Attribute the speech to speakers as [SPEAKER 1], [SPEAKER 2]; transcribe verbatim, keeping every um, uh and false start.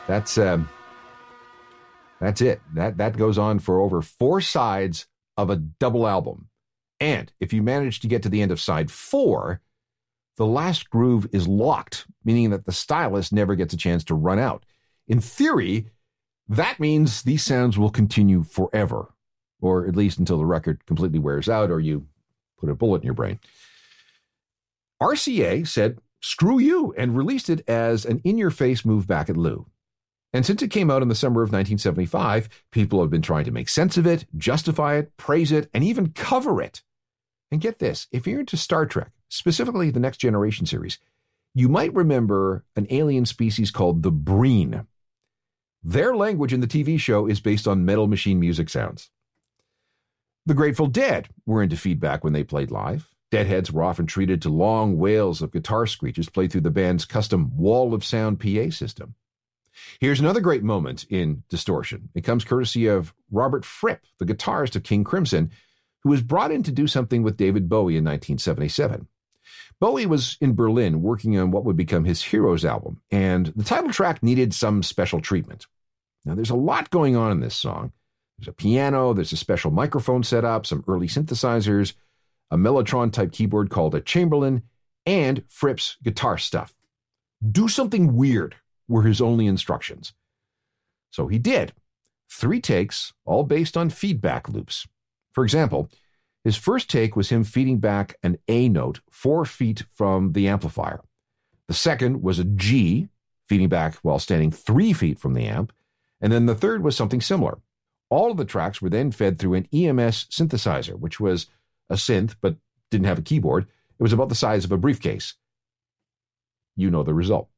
[SPEAKER 1] That's um, that's it. That that goes on for over four sides of a double album. And if you manage to get to the end of side four, the last groove is locked, meaning that the stylus never gets a chance to run out. In theory, that means these sounds will continue forever, or at least until the record completely wears out or you put a bullet in your brain. R C A said, screw you, and released it as an in-your-face move back at Lou. And since it came out in the summer of nineteen seventy-five, people have been trying to make sense of it, justify it, praise it, and even cover it. And get this, if you're into Star Trek, specifically the Next Generation series, you might remember an alien species called the Breen. Their language in the T V show is based on Metal Machine music sounds. The Grateful Dead were into feedback when they played live. Deadheads were often treated to long wails of guitar screeches played through the band's custom Wall of Sound P A system. Here's another great moment in distortion. It comes courtesy of Robert Fripp, the guitarist of King Crimson, who was brought in to do something with David Bowie in nineteen seventy-seven. Bowie was in Berlin working on what would become his Heroes album, and the title track needed some special treatment. Now, there's a lot going on in this song. There's a piano, there's a special microphone setup, some early synthesizers, a Mellotron-type keyboard called a Chamberlin, and Fripp's guitar stuff. Do something weird were his only instructions. So he did. Three takes, all based on feedback loops. For example, his first take was him feeding back an A note four feet from the amplifier. The second was a G, feeding back while standing three feet from the amp. And then the third was something similar. All of the tracks were then fed through an E M S synthesizer, which was a synth but didn't have a keyboard. It was about the size of a briefcase. You know the result.